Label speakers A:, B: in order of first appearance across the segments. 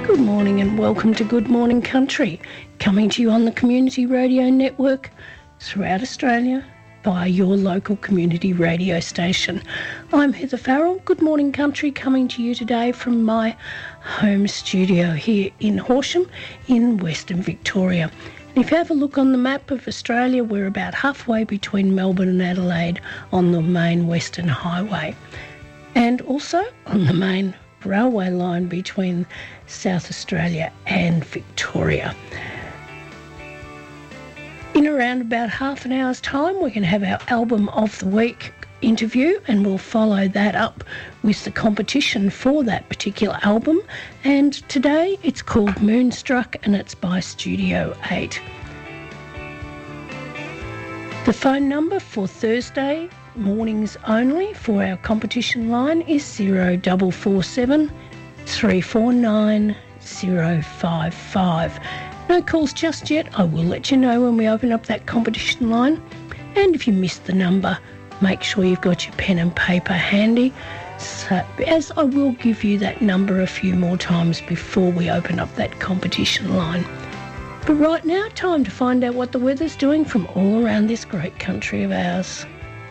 A: Good morning and welcome to Good Morning Country, coming to you on the Community Radio Network throughout Australia via your local community radio station. I'm Heather Farrell, Good Morning Country, coming to you today from my home studio here in Horsham in Western Victoria. And if you have a look on the map of Australia, we're about halfway between Melbourne and Adelaide on the main Western Highway, and also on the main railway line between South Australia and Victoria. In around about half an hour's time, we're going to have our Album of the Week interview, and we'll follow that up with the competition for that particular album. And today it's called Moonstruck and it's by Studio 8. The phone number for Thursday mornings only for our competition line is 0447 349 055. No calls just yet. I will let you know when we open up that competition line. And if you missed the number, make sure you've got your pen and paper handy, so, as I will give you that number a few more times before we open up that competition line. But right now, time to find out what the weather's doing from all around this great country of ours.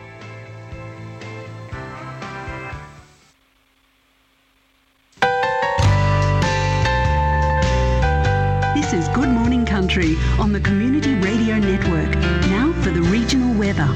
B: This is Good Morning Country on the Community Radio Network. Now for the regional weather.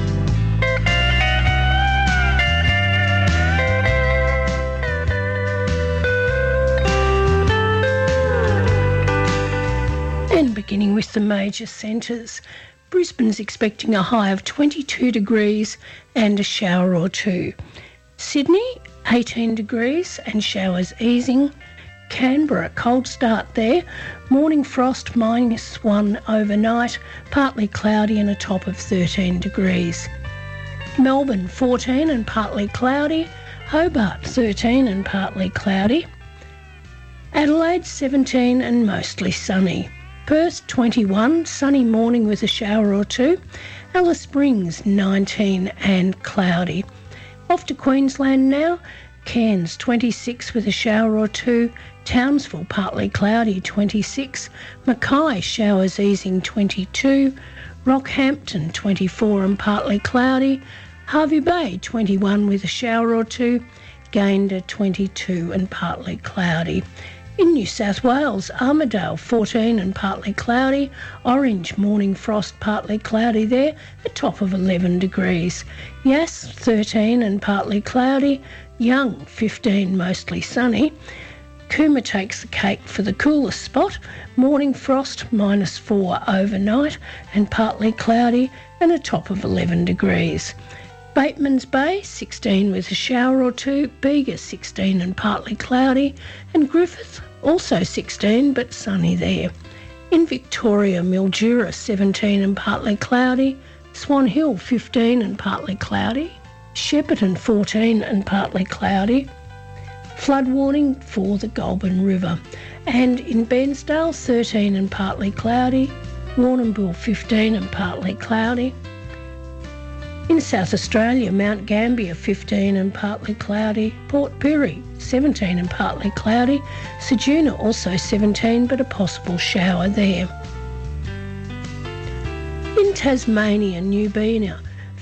A: And beginning with the major centres, Brisbane's expecting a high of 22 degrees and a shower or two. Sydney, 18 degrees and showers easing. Canberra, cold start there. Morning frost -1 overnight, partly cloudy and a top of 13 degrees. Melbourne, 14 and partly cloudy. Hobart, 13 and partly cloudy. Adelaide, 17 and mostly sunny. Perth, 21, sunny morning with a shower or two. Alice Springs, 19 and cloudy. Off to Queensland now. Cairns, 26 with a shower or two. Townsville, partly cloudy, 26. Mackay, showers easing, 22. Rockhampton, 24 and partly cloudy. Hervey Bay, 21 with a shower or two. Gayndah, 22 and partly cloudy. In New South Wales, Armidale, 14 and partly cloudy. Orange, morning frost, partly cloudy there, a top of 11 degrees. Yass, 13 and partly cloudy. Young, 15, mostly sunny. Cooma takes the cake for the coolest spot. Morning frost, -4 overnight and partly cloudy and a top of 11 degrees. Batemans Bay, 16 with a shower or two. Bega, 16 and partly cloudy. And Griffith, also 16 but sunny there. In Victoria, Mildura, 17 and partly cloudy. Swan Hill, 15 and partly cloudy. Shepparton, 14 and partly cloudy. Flood warning for the Goulburn River. And in Bairnsdale, 13 and partly cloudy. Warrnambool, 15 and partly cloudy. In South Australia, Mount Gambier, 15 and partly cloudy. Port Pirie, 17 and partly cloudy. Ceduna, also 17, but a possible shower there. In Tasmania, Newbena,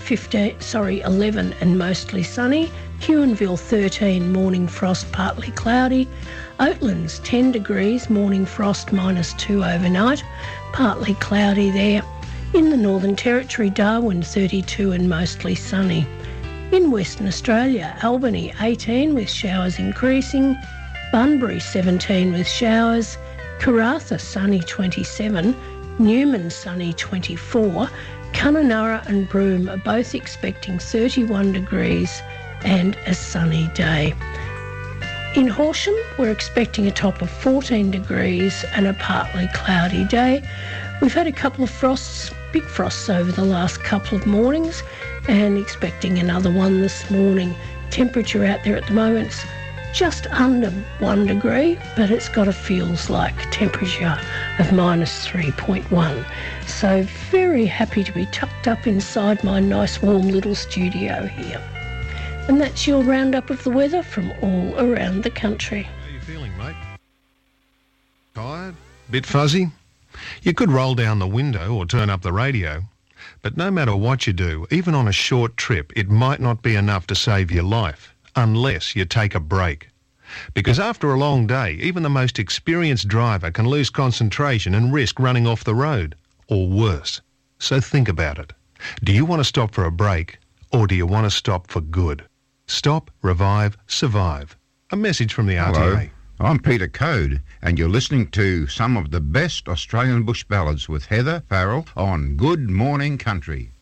A: 11 and mostly sunny. Huonville, 13, morning frost, partly cloudy. Oatlands, 10 degrees, morning frost, -2 overnight, partly cloudy there. In the Northern Territory, Darwin, 32 and mostly sunny. In Western Australia, Albany, 18 with showers increasing. Bunbury, 17 with showers. Karratha, sunny, 27. Newman, sunny, 24. Kununurra and Broome are both expecting 31 degrees and a sunny day. In Horsham, we're expecting a top of 14 degrees and a partly cloudy day. We've had a couple of frosts, big frosts over the last couple of mornings, and expecting another one this morning. Temperature out there at the moment's just under 1 degree, but it's got a feels like temperature of -3.1. So very happy to be tucked up inside my nice warm little studio here. And that's your roundup of the weather from all around the country.
C: How are you feeling, mate? Tired? Bit fuzzy? You could roll down the window or turn up the radio. But no matter what you do, even on a short trip, it might not be enough to save your life, unless you take a break. Because after a long day, even the most experienced driver can lose concentration and risk running off the road, or worse. So think about it. Do you want to stop for a break, or do you want to stop for good? Stop, revive, survive. A message from the RTA.
D: Hello, I'm Peter Code, and you're listening to some of the best Australian bush ballads with Heather Farrell on Good Morning Country.